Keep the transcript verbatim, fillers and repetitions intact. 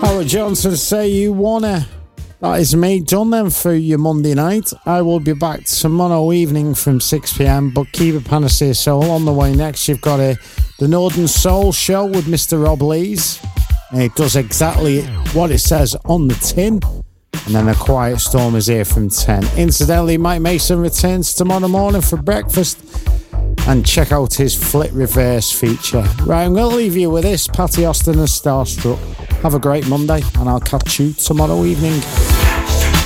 Howard Johnson, Say You Wanna. That is me done then for your Monday night. I will be back tomorrow evening from six p.m. But keep a Panacea Soul on the way next. You've got a, the Northern Soul Show with Mister Rob Lees. And it does exactly what it says on the tin. And then A Quiet Storm is here from ten. Incidentally, Mike Mason returns tomorrow morning for breakfast. And check out his Flit Reverse feature. Right, I'm going to leave you with this. Patty Austin and Starstruck. Have a great Monday, and I'll catch you tomorrow evening.